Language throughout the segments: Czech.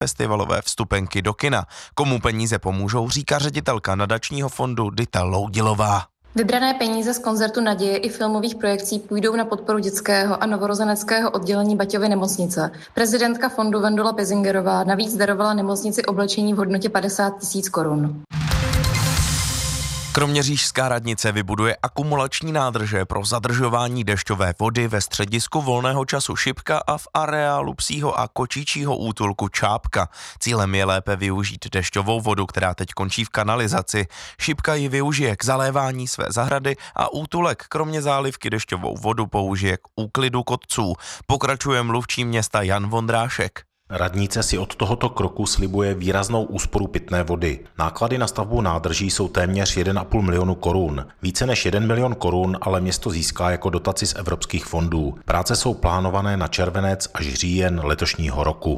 festivalové vstupenky do kina. Komu peníze pomůžou, říká ředitelka nadačního fondu Dita Loudilová. Vybrané peníze z koncertu Naděje i filmových projekcí půjdou na podporu dětského a novorozeneckého oddělení Baťovy nemocnice. Prezidentka fondu Vendula Pezingerová navíc darovala nemocnici oblečení v hodnotě 50 000 korun. Kroměřížská radnice vybuduje akumulační nádrže pro zadržování dešťové vody ve středisku volného času Šipka a v areálu psího a kočičího útulku Čápka. Cílem je lépe využít dešťovou vodu, která teď končí v kanalizaci. Šipka ji využije k zalévání své zahrady a útulek kromě zálivky dešťovou vodu použije k úklidu kotců. Pokračuje mluvčí města Jan Vondrášek. Radnice si od tohoto kroku slibuje výraznou úsporu pitné vody. Náklady na stavbu nádrží jsou téměř 1,5 milionu korun. Více než 1 milion korun ale město získá jako dotaci z evropských fondů. Práce jsou plánované na červenec až říjen letošního roku.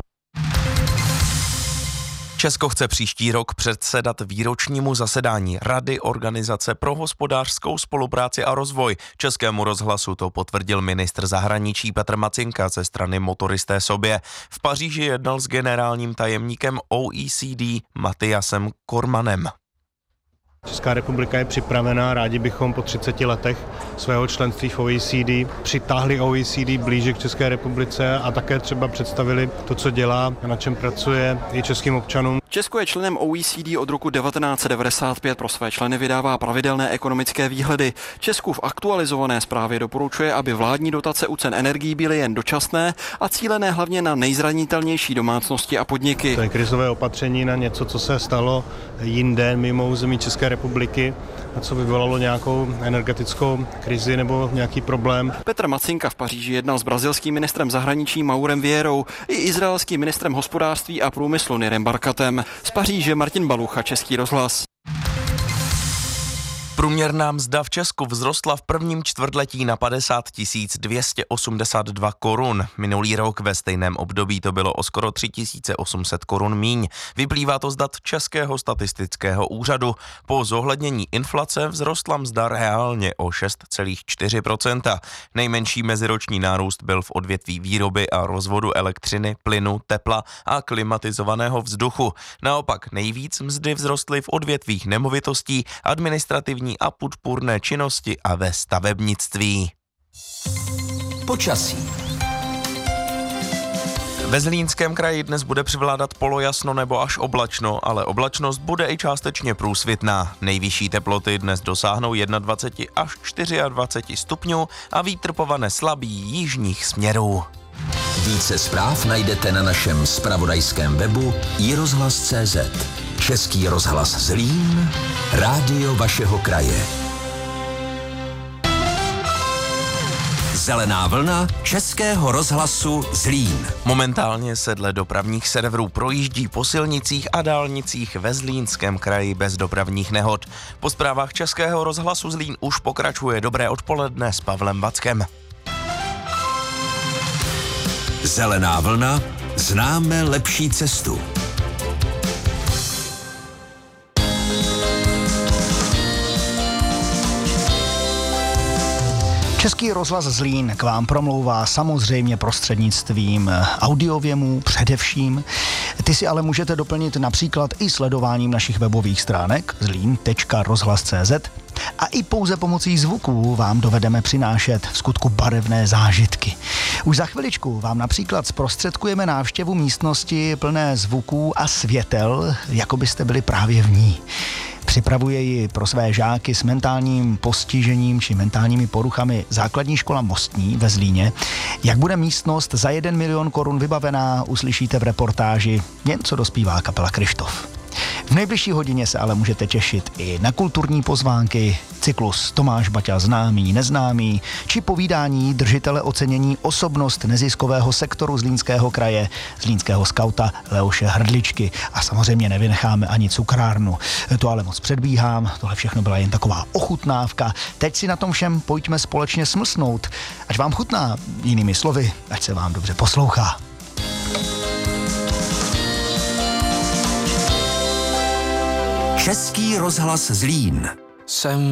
Česko chce příští rok předsedat výročnímu zasedání Rady Organizace pro hospodářskou spolupráci a rozvoj. Českému rozhlasu to potvrdil ministr zahraničí Petr Macinka ze strany Motoristé sobě. V Paříži jednal s generálním tajemníkem OECD Matyasem Kormanem. Česká republika je připravená, rádi bychom po 30 letech svého členství v OECD přitáhli OECD blíže k České republice a také třeba představili to, co dělá a na čem pracuje i českým občanům. Česko je členem OECD od roku 1995, pro své členy vydává pravidelné ekonomické výhledy. Česku v aktualizované zprávě doporučuje, aby vládní dotace u cen energií byly jen dočasné a cílené hlavně na nejzranitelnější domácnosti a podniky. To je krizové opatření na něco, co se stalo jinde mimo území České republiky a co vyvolalo nějakou energetickou krizi nebo nějaký problém. Petr Macinka v Paříži jednal s brazilským ministrem zahraničí Maurem Vieirou i izraelským ministrem hospodářství a průmyslu Nirem Barkatem. Z Paříže Martin Balucha, Český rozhlas. Průměrná mzda v Česku vzrostla v prvním čtvrtletí na 50 282 korun. Minulý rok ve stejném období to bylo o skoro 3 800 korun míň. Vyplývá to z dat Českého statistického úřadu. Po zohlednění inflace vzrostla mzda reálně o 6,4%. Nejmenší meziroční nárůst byl v odvětví výroby a rozvodu elektřiny, plynu, tepla a klimatizovaného vzduchu. Naopak nejvíc mzdy vzrostly v odvětvích nemovitostí, administrativní a podpůrné činnosti a ve stavebnictví. Počasí. Ve Zlínském kraji dnes bude převládat polojasno nebo až oblačno, ale oblačnost bude i částečně průsvitná. Nejvyšší teploty dnes dosáhnou 21 až 24 stupňů a vítr povane slabý jižních směrů. Více zpráv najdete na našem zpravodajském webu iRozhlas.cz. Český rozhlas Zlín, rádio vašeho kraje. Zelená vlna Českého rozhlasu Zlín. Momentálně se dle dopravních serverů projíždí po silnicích a dálnicích ve Zlínském kraji bez dopravních nehod. Po zprávách Českého rozhlasu Zlín už pokračuje Dobré odpoledne s Pavlem Vackem. Zelená vlna, známe lepší cestu. Český rozhlas Zlín k vám promlouvá samozřejmě prostřednictvím audiověmů především. Ty si ale můžete doplnit například i sledováním našich webových stránek zlín.rozhlas.cz a i pouze pomocí zvuků vám dovedeme přinášet v skutku barevné zážitky. Už za chviličku vám například zprostředkujeme návštěvu místnosti plné zvuků a světel, jako byste byli právě v ní. Připravuje ji pro své žáky s mentálním postižením či mentálními poruchami základní škola Mostní ve Zlíně. Jak bude místnost za 1 milion korun vybavená, uslyšíte v reportáži Jen co dospívá kapela Kryštof. V nejbližší hodině se ale můžete těšit i na kulturní pozvánky, cyklus Tomáš Baťa známý, neznámý, či povídání držitele ocenění osobnost neziskového sektoru Zlínského kraje, zlínského skauta Leoše Hrdličky. A samozřejmě nevynecháme ani cukrárnu. To ale moc předbíhám, tohle všechno byla jen taková ochutnávka. Teď si na tom všem pojďme společně smlsnout. Ať vám chutná, jinými slovy, ať se vám dobře poslouchá. Český rozhlas Zlín. Jsem